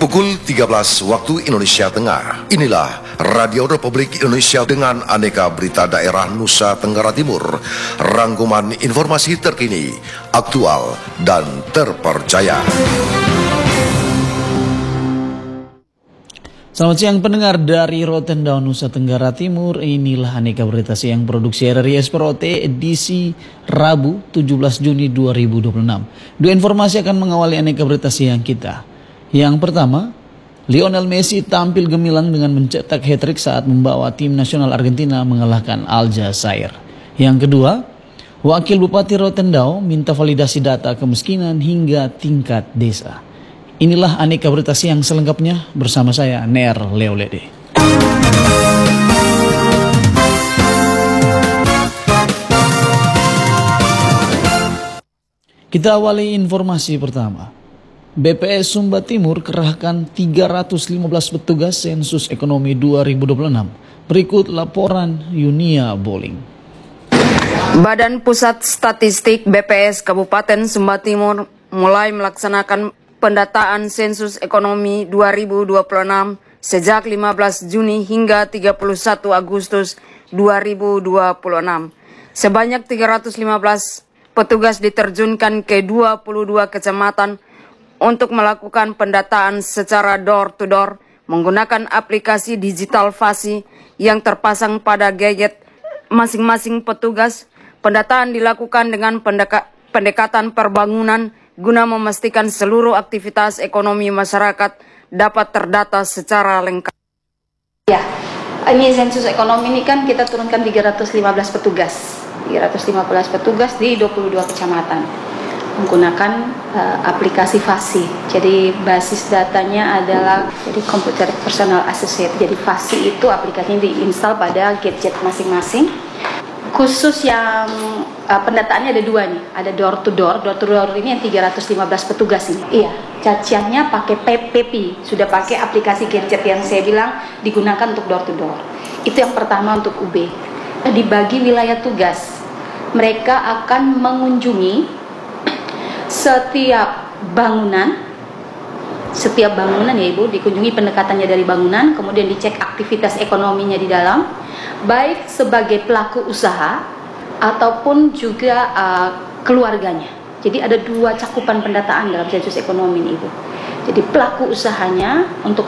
Pukul 13 waktu Indonesia Tengah. Inilah Radio Republik Indonesia dengan aneka berita daerah Nusa Tenggara Timur. Rangkuman informasi terkini, aktual, dan terpercaya. Selamat siang pendengar dari Rotendao, Nusa Tenggara Timur. Inilah aneka berita siang produksi RRI SPROT edisi Rabu 17 Juni 2026. Dua informasi akan mengawali aneka berita siang kita. Yang pertama, Lionel Messi tampil gemilang dengan mencetak hat-trick saat membawa tim nasional Argentina mengalahkan Aljazair. Yang kedua, Wakil Bupati Rotendao minta validasi data kemiskinan hingga tingkat desa. Inilah aneka berita siang selengkapnya bersama saya, Ner Leolede. Kita awali informasi pertama. BPS Sumba Timur kerahkan 315 petugas sensus ekonomi 2026. Berikut laporan Yunia Boling. Badan Pusat Statistik BPS Kabupaten Sumba Timur mulai melaksanakan pendataan sensus ekonomi 2026 sejak 15 Juni hingga 31 Agustus 2026. Sebanyak 315 petugas diterjunkan ke 22 kecamatan untuk melakukan pendataan secara door-to-door menggunakan aplikasi digital Fasi yang terpasang pada gadget masing-masing petugas. Pendataan dilakukan dengan pendekatan perbangunan guna memastikan seluruh aktivitas ekonomi masyarakat dapat terdata secara lengkap. Ya, ini sensus ekonomi ini kan kita turunkan 315 petugas di 22 kecamatan menggunakan aplikasi Fasi. Jadi basis datanya adalah jadi Computer Personal Associate. Jadi Fasi itu aplikasinya diinstal pada gadget masing-masing. Khusus yang pendataannya ada dua nih, ada door to door ini yang 315 petugas ini. Iya, caciannya pakai PPP, sudah pakai aplikasi gadget yang saya bilang digunakan untuk door to door. Itu yang pertama untuk UB. Dibagi wilayah tugas, mereka akan mengunjungi setiap bangunan ya Ibu, dikunjungi pendekatannya dari bangunan, kemudian dicek aktivitas ekonominya di dalam, baik sebagai pelaku usaha ataupun juga keluarganya. Jadi ada dua cakupan pendataan dalam sensus ekonomi ini Ibu. Jadi pelaku usahanya untuk